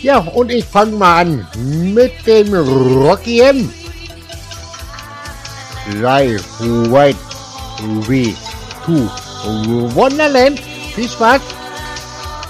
Ja, und ich fange mal an mit dem Rocky M. Fly White Way to Wonderland. Viel Spaß!